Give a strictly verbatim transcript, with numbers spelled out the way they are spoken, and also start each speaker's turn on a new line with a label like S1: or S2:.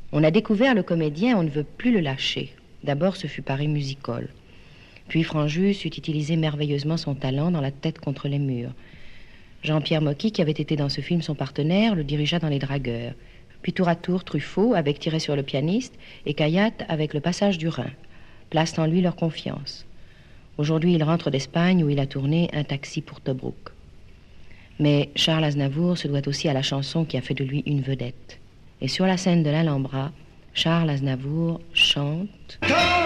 S1: On a découvert le comédien, on ne veut plus le lâcher. D'abord, ce fut Paris Music Hall. Puis Franjus eut utilisé merveilleusement son talent dans La tête contre les murs. Jean-Pierre Mocky, qui avait été dans ce film son partenaire, le dirigea dans Les Dragueurs. Puis tour à tour, Truffaut avec Tiré sur le pianiste et Kayat avec Le passage du Rhin placent en lui leur confiance. Aujourd'hui, il rentre d'Espagne où il a tourné Un taxi pour Tobruk. Mais Charles Aznavour se doit aussi à la chanson qui a fait de lui une vedette. Et sur la scène de l'Alhambra, Charles Aznavour chante...